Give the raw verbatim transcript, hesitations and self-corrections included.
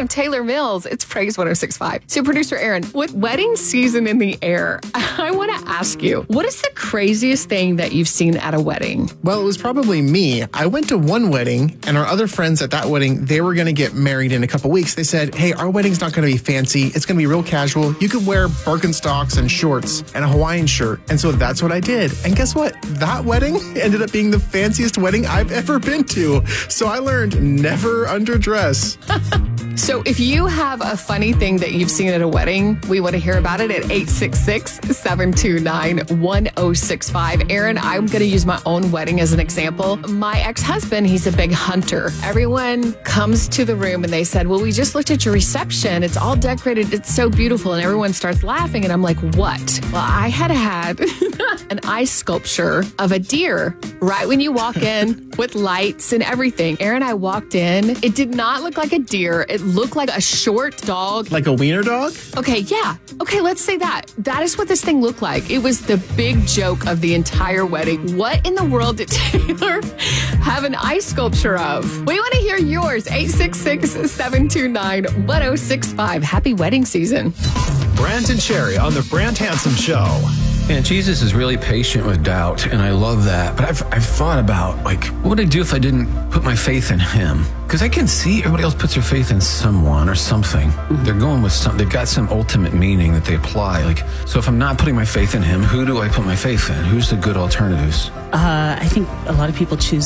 I'm Taylor Mills. It's Praise one oh six point five. So producer Aaron, with wedding season in the air, I want to ask you, what is the craziest thing that you've seen at a wedding? Well, it was probably me. I went to one wedding, and our other friends at that wedding, they were going to get married in a couple weeks. They said, hey, our wedding's not going to be fancy. It's going to be real casual. You could wear Birkenstocks and shorts and a Hawaiian shirt. And so that's what I did. And guess what? That wedding ended up being the fanciest wedding I've ever been to. So I learned never underdress. So if you have a funny thing that you've seen at a wedding, we want to hear about it at eight six six, seven two nine, one oh six five. Aaron, I'm going to use my own wedding as an example. My ex-husband, he's a big hunter. Everyone comes to the room and they said, well, we just looked at your reception. It's all decorated. It's so beautiful. And everyone starts laughing. And I'm like, what? Well, I had had an ice sculpture of a deer right when you walk in with lights and everything. Aaron, I walked in. It did not look like a deer. It looked like a short dog. Like a wiener dog? Okay, yeah. Okay, let's say that. That is what this thing looked like. It was the big joke of the entire wedding. What in the world did Taylor have an ice sculpture of? We want to hear yours. eight six six, seven two nine, one oh six five. Happy wedding season. Brant and Sherry on the Brant Hansen Show. Yeah, Jesus is really patient with doubt, and I love that. But I've, I've thought about, like, what would I do if I didn't put my faith in him? Because I can see everybody else puts their faith in someone or something. Mm-hmm. They're going with some, they've got some ultimate meaning that they apply. Like, so if I'm not putting my faith in him, who do I put my faith in? Who's the good alternatives? Uh, I think a lot of people choose